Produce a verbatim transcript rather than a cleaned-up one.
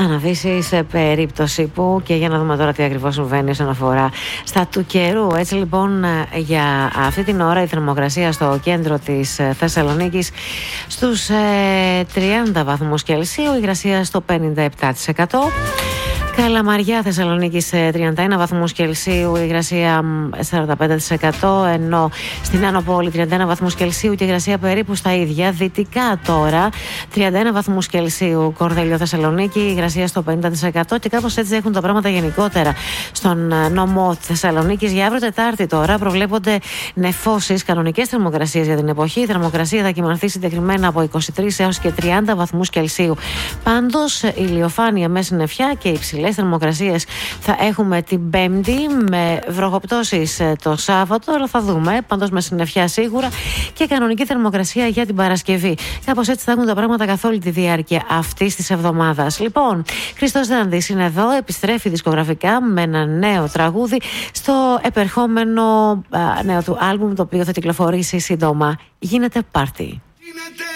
αναβήσει σε περίπτωση που, και για να δούμε τώρα τι ακριβώς συμβαίνει όσον αφορά στα του καιρού. Έτσι λοιπόν, για αυτή την ώρα η θερμοκρασία στο κέντρο της Θεσσαλονίκης στους ε, τριάντα βαθμούς Κελσίου, η υγρασία στο πενήντα επτά τοις εκατό. Καλαμαριά, Θεσσαλονίκη σε τριάντα ένα βαθμούς Κελσίου, υγρασία σαράντα πέντε τοις εκατό, ενώ στην Άνω Πόλη τριάντα ένα βαθμούς Κελσίου και υγρασία περίπου στα ίδια. Δυτικά τώρα τριάντα ένα βαθμούς Κελσίου, Κορδέλιο, Θεσσαλονίκη, υγρασία στο πενήντα τοις εκατό, και κάπως έτσι έχουν τα πράγματα γενικότερα στον νομό Θεσσαλονίκης. Για αύριο Τετάρτη τώρα προβλέπονται νεφώσεις, κανονικές θερμοκρασίες για την εποχή. Η θερμοκρασία θα κυμανθεί συγκεκριμένα από είκοσι τρεις έως και τριάντα βαθμούς Κελσίου. Πάντως, ηλιοφάνεια με συννεφιά και υψηλή θερμοκρασίες θα έχουμε την Πέμπτη, με βροχοπτώσεις το Σάββατο, αλλά θα δούμε. Πάντως με συννεφιά σίγουρα, και κανονική θερμοκρασία για την Παρασκευή. Κάπως έτσι θα έχουν τα πράγματα καθ' όλη τη διάρκεια αυτής της εβδομάδας. Λοιπόν, Χριστός Δάνδης είναι εδώ, επιστρέφει δισκογραφικά με ένα νέο τραγούδι στο επερχόμενο α, νέο του άλμπουμ, το οποίο θα κυκλοφορήσει σύντομα. Γίνεται πάρτι.